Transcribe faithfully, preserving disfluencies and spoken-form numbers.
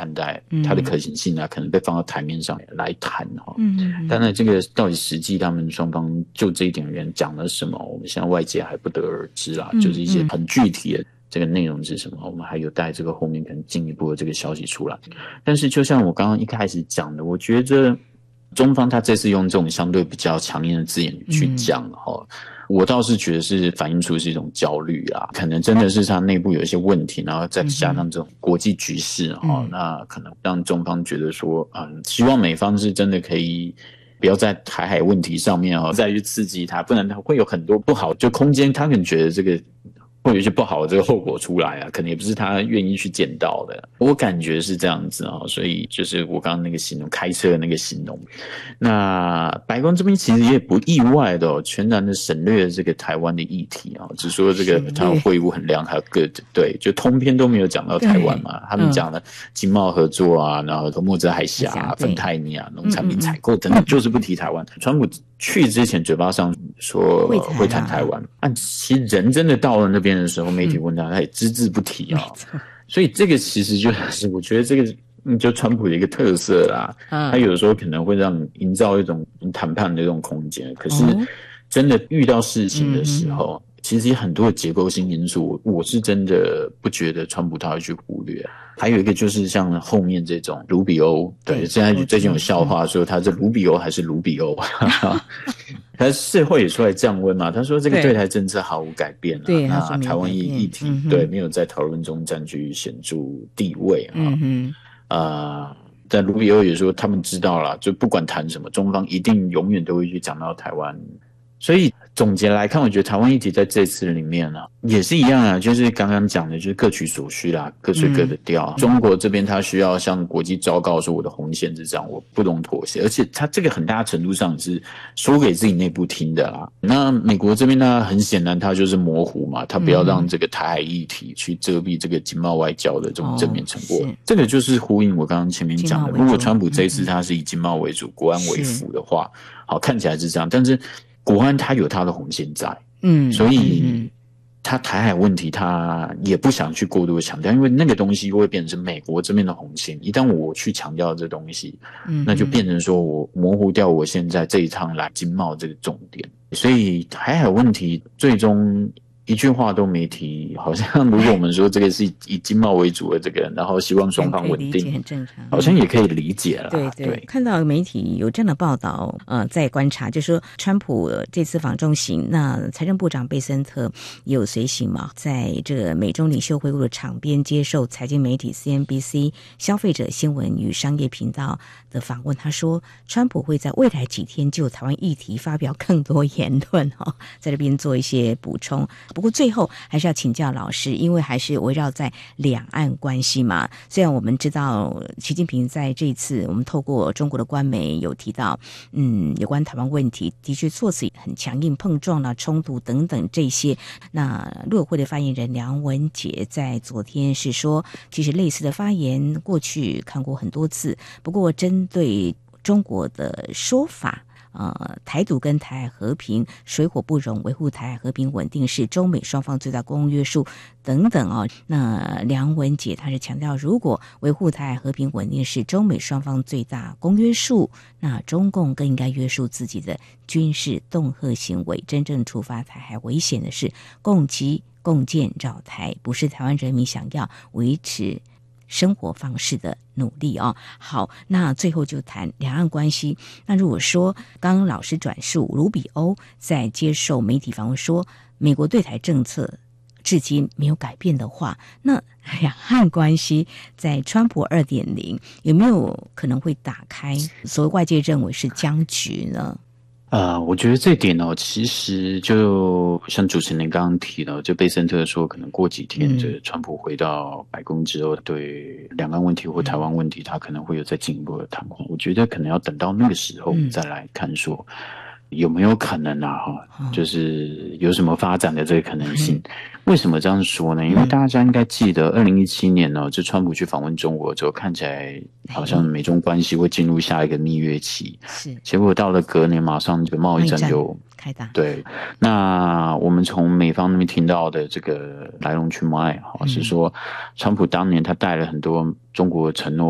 看待，它的可行性啊，可能被放到台面上来谈哈。 嗯， 当然这个到底实际他们双方就这一点人讲了什么，我们现在外界还不得而知啦，就是一些很具体的这个内容是什么，我们还有待这个后面可能进一步的这个消息出来。但是就像我刚刚一开始讲的，我觉得中方他这次用这种相对比较强硬的字眼去讲齁、嗯，我倒是觉得是反映出是一种焦虑啦，可能真的是他内部有一些问题，然后再加上这种国际局势齁、嗯，那可能让中方觉得说嗯，希望美方是真的可以不要在台海问题上面齁再去刺激他，不然他会有很多不好，就空间他可能觉得这个会有一些不好的这个后果出来啊，可能也不是他愿意去见到的，我感觉是这样子啊，所以就是我刚刚那个形容开车的那个形容。那白宫这边其实也不意外的哦，全然的省略了这个台湾的议题啊，只说这个他的会晤很良好 good， 对，就通篇都没有讲到台湾嘛，他们讲了经贸合作啊，然后和莫泽海峡、啊、芬太尼啊、农产品采购等等，就是不提台湾。川普去之前嘴巴上说会谈台湾，但其实人真的到了那边的时候，媒体问他，他也只字不提啊。所以这个其实就是我觉得这个就川普的一个特色啦，他有的时候可能会让你营造一种谈判的这种空间，可是真的遇到事情的时候，其实很多的结构性因素，我是真的不觉得川普他会去忽略。还有一个就是像后面这种卢比欧，对，现在最近有笑话说他是卢比欧还是卢比欧，他事后也出来降温嘛，他说这个对台政策毫无改变啊， 对， 那台湾议题、嗯、对没有在讨论中占据显著地位啊，嗯哼，呃，但卢比欧也说他们知道了，就不管谈什么，中方一定永远都会去讲到台湾。所以总结来看，我觉得台湾议题在这次里面呢、啊，也是一样啊，就是刚刚讲的，就是各取所需啦，各吹各的调、嗯。中国这边他需要向国际昭告说我的红线是这样，我不容妥协，而且他这个很大程度上是说给自己内部听的啦。那美国这边呢，很显然他就是模糊嘛，他不要让这个台海议题去遮蔽这个经贸外交的这种正面成果。哦、这个就是呼应我刚刚前面讲的，如果川普这一次他是以经贸为主、嗯、国安为辅的话，好，看起来是这样，但是国安他有他的红线在，嗯，所以他台海问题他也不想去过度的强调，因为那个东西会变成是美国这边的红线，一旦我去强调这东西，嗯，那就变成说我模糊掉我现在这一趟来经贸这个重点，所以台海问题最终一句话都没提，好像如果我们说这个是以经贸为主的这个，然后希望双方稳定， 很正常， 好像也可以理解了。 对 对, 对，看到媒体有这样的报道，呃，在观察，就是说川普这次访中行，那财政部长贝森特也有随行嘛，在这个美中领袖会晤的场边接受财经媒体 C N B C 消费者新闻与商业频道的访问，他说，川普会在未来几天就台湾议题发表更多言论哈，在这边做一些补充。不过最后还是要请教老师，因为还是围绕在两岸关系嘛。虽然我们知道习近平在这一次我们透过中国的官媒有提到，嗯，有关台湾问题的确措辞很强硬，碰撞了冲突等等这些。那陆委会的发言人梁文杰在昨天是说，其实类似的发言过去看过很多次，不过针对中国的说法，呃，台独跟台海和平水火不容，维护台海和平稳定是中美双方最大公约数等等哦。那梁文杰他是强调，如果维护台海和平稳定是中美双方最大公约数，那中共更应该约束自己的军事恫吓行为，真正触发台海危险的是共机共建扰台，不是台湾人民想要维持生活方式的努力哦。好，那最后就谈两岸关系。那如果说刚刚老师转述卢比欧在接受媒体访问说，美国对台政策至今没有改变的话，那两岸关系在川普 二点零 有没有可能会打开所谓外界认为是僵局呢？ 呃，我觉得这点哦，其实就像主持人刚刚提的，就贝森特说，可能过几天，这川普回到白宫之后，对两岸问题或台湾问题，他可能会有再进一步的谈话。我觉得可能要等到那个时候，我们再来看说有没有可能啊，哈，就是有什么发展的这个可能性。为什么这样说呢？因为大家应该记得二零一七年呢，这川普去访问中国之后，看起来好像美中关系会进入下一个蜜月期，是，结果到了隔年马上这个贸易战就开打。 对，那我们从美方那边听到的这个来龙去脉，是说川普当年他带了很多中国承诺